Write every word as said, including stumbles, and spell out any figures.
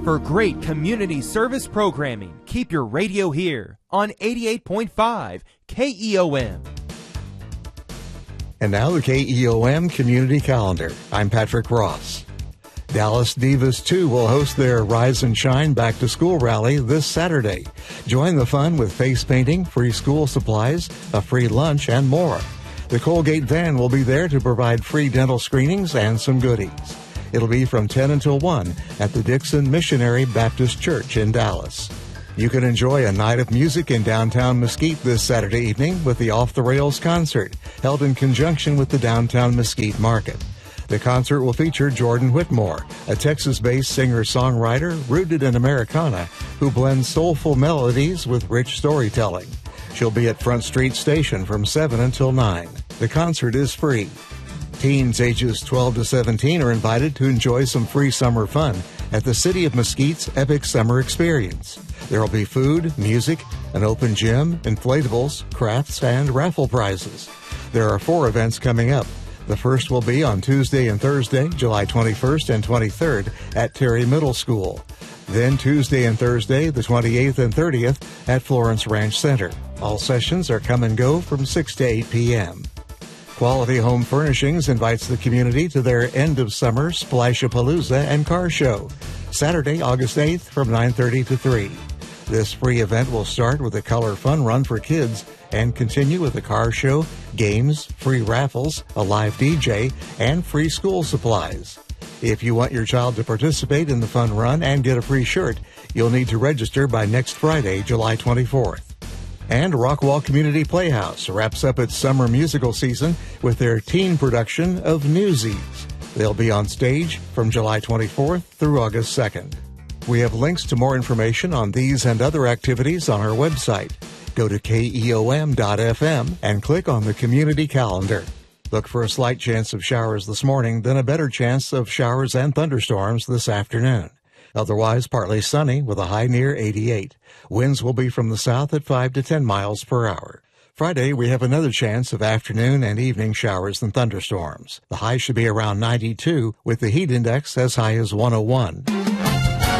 For great community service programming, keep your radio here on eighty-eight point five K E O M. And now the K E O M Community Calendar. I'm Patrick Ross. Dallas Divas two will host their Rise and Shine Back to School rally this Saturday. Join the fun with face painting, free school supplies, a free lunch, and more. The Colgate van will be there to provide free dental screenings and some goodies. It'll be from ten until one at the Dixon Missionary Baptist Church in Dallas. You can enjoy a night of music in downtown Mesquite this Saturday evening with the Off the Rails concert, held in conjunction with the Downtown Mesquite Market. The concert will feature Jordan Whitmore, a Texas-based singer-songwriter rooted in Americana who blends soulful melodies with rich storytelling. She'll be at Front Street Station from seven until nine. The concert is free. Teens ages twelve to seventeen are invited to enjoy some free summer fun at the City of Mesquite's Epic Summer Experience. There will be food, music, an open gym, inflatables, crafts, and raffle prizes. There are four events coming up. The first will be on Tuesday and Thursday, July twenty-first and twenty-third at Terry Middle School. Then Tuesday and Thursday, the twenty-eighth and thirtieth at Florence Ranch Center. All sessions are come and go from six to eight p.m. Quality Home Furnishings invites the community to their end-of-summer Splashapalooza and Car Show, Saturday, August eighth from nine thirty to three. This free event will start with a color fun run for kids and continue with a car show, games, free raffles, a live D J, and free school supplies. If you want your child to participate in the fun run and get a free shirt, you'll need to register by next Friday, July twenty-fourth. And Rockwall Community Playhouse wraps up its summer musical season with their teen production of Newsies. They'll be on stage from July twenty-fourth through August second. We have links to more information on these and other activities on our website. Go to K E O M dot F M and click on the community calendar. Look for a slight chance of showers this morning, then a better chance of showers and thunderstorms this afternoon. Otherwise, partly sunny with a high near eighty-eight. Winds will be from the south at five to ten miles per hour. Friday, we have another chance of afternoon and evening showers and thunderstorms. The high should be around ninety-two, with the heat index as high as one oh one.